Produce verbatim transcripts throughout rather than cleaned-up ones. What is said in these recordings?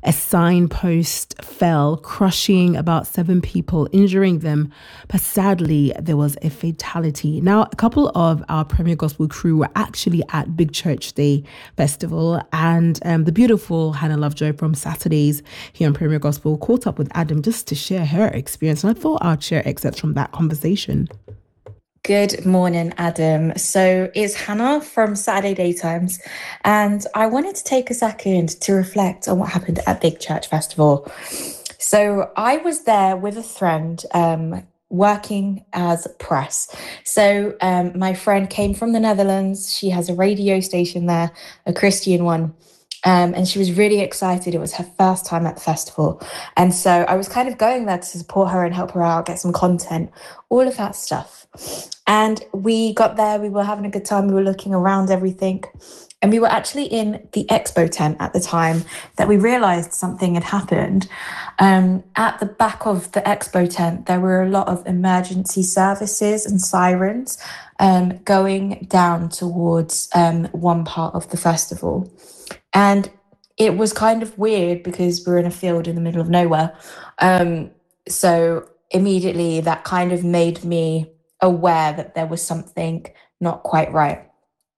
A signpost fell, crushing about seven people, injuring them. But sadly, there was a fatality. Now, a couple of our Premier Gospel crew were actually at Big Church Day Festival, and um, the beautiful Hannah Lovejoy from Saturdays here on Premier Gospel caught up with Adam just to share her experience. And I thought I'd share excerpts from that conversation. Good morning, Adam. So it's Hannah from Saturday Daytimes, and I wanted to take a second to reflect on what happened at Big Church Festival. So I was there with a friend um, working as press. So um, my friend came from the Netherlands. She has a radio station there, a Christian one. Um, and she was really excited. It was her first time at the festival. And so I was kind of going there to support her and help her out, get some content, all of that stuff. And we got there, we were having a good time, we were looking around everything. And we were actually in the expo tent at the time that we realised something had happened. Um, at the back of the expo tent, there were a lot of emergency services and sirens um, going down towards um, one part of the festival. And it was kind of weird because we were in a field in the middle of nowhere. Um, so immediately that kind of made me aware that there was something not quite right.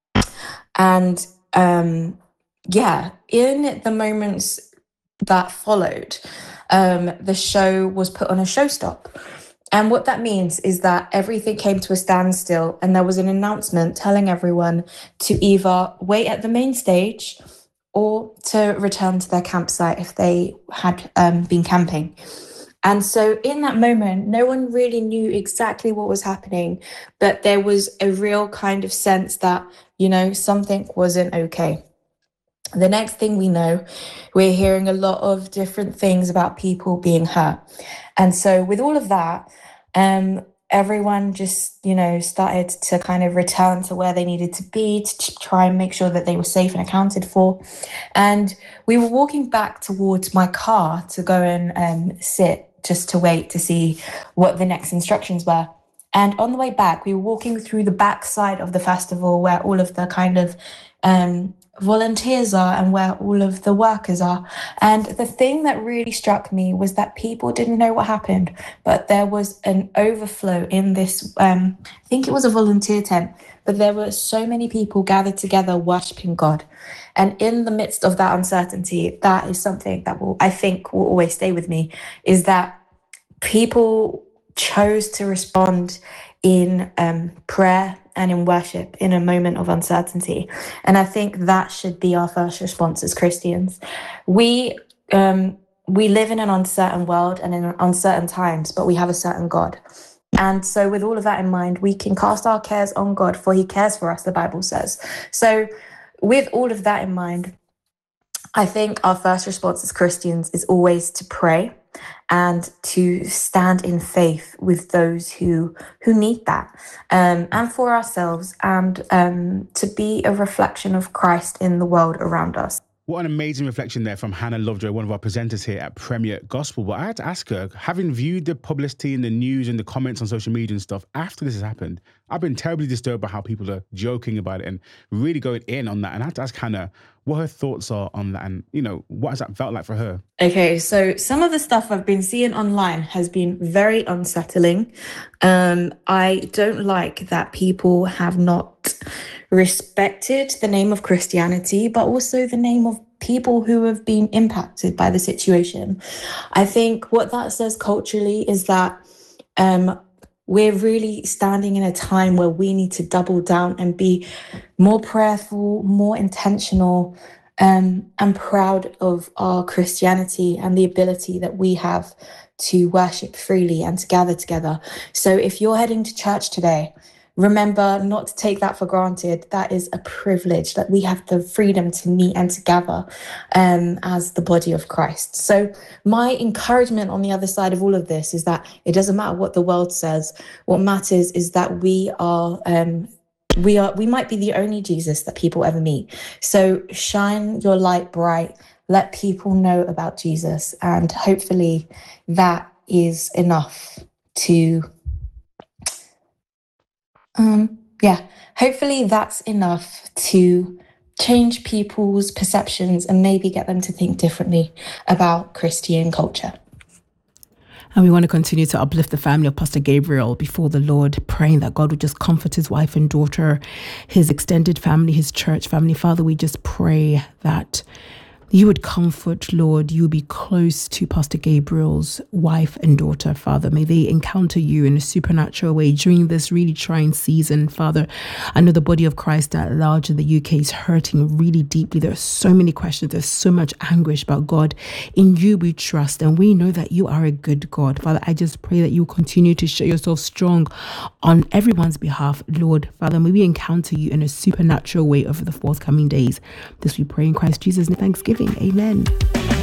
And um, yeah, in the moments that followed, um, the show was put on a show stop. And what that means is that everything came to a standstill, and there was an announcement telling everyone to either wait at the main stage or to return to their campsite if they had um, been camping. And so in that moment, no one really knew exactly what was happening, but there was a real kind of sense that, you know, something wasn't okay. The next thing we know, we're hearing a lot of different things about people being hurt. And so with all of that, um, everyone just, you know, started to kind of return to where they needed to be to try and make sure that they were safe and accounted for. And we were walking back towards my car to go and um, sit just to wait to see what the next instructions were. And on the way back, we were walking through the back side of the festival where all of the kind of um, volunteers are and where all of the workers are. And the thing that really struck me was that people didn't know what happened, but there was an overflow in this, um, I think it was a volunteer tent, but there were so many people gathered together worshiping God. And in the midst of that uncertainty, that is something that will, I think, will always stay with me, is that people chose to respond in um, prayer and in worship in a moment of uncertainty. And I think that should be our first response as Christians. We um, we live in an uncertain world and in uncertain times, but we have a certain God. And so with all of that in mind, we can cast our cares on God, for he cares for us, the Bible says. So with all of that in mind, I think our first response as Christians is always to pray and to stand in faith with those who who need that, um, and for ourselves, and um, to be a reflection of Christ in the world around us. What an amazing reflection there from Hannah Lovejoy, one of our presenters here at Premier Gospel. But I had to ask her, having viewed the publicity and the news and the comments on social media and stuff after this has happened, I've been terribly disturbed by how people are joking about it and really going in on that. And I had to ask Hannah what her thoughts are on that and, you know, what has that felt like for her? Okay, so some of the stuff I've been seeing online has been very unsettling. Um, I don't like that people have not respected the name of Christianity, but also the name of people who have been impacted by the situation. I think what that says culturally is that um, we're really standing in a time where we need to double down and be more prayerful, more intentional, um, and proud of our Christianity and the ability that we have to worship freely and to gather together. So if you're heading to church today, remember not to take that for granted. That is a privilege, that we have the freedom to meet and to gather um, as the body of Christ. So my encouragement on the other side of all of this is that it doesn't matter what the world says. What matters is that we are, um, we are, we might be the only Jesus that people ever meet. So shine your light bright. Let people know about Jesus, and hopefully that is enough to Um, yeah, hopefully that's enough to change people's perceptions and maybe get them to think differently about Christian culture. And we want to continue to uplift the family of Pastor Gabriel before the Lord, praying that God would just comfort his wife and daughter, his extended family, his church family. Father, we just pray that you would comfort, Lord. You would be close to Pastor Gabriel's wife and daughter, Father. May they encounter you in a supernatural way during this really trying season, Father. I know the body of Christ at large in the U K is hurting really deeply. There are so many questions. There's so much anguish about God. In you we trust, and we know that you are a good God. Father, I just pray that you continue to show yourself strong on everyone's behalf, Lord. Father, may we encounter you in a supernatural way over the forthcoming days. This we pray in Christ Jesus and thanksgiving. Amen.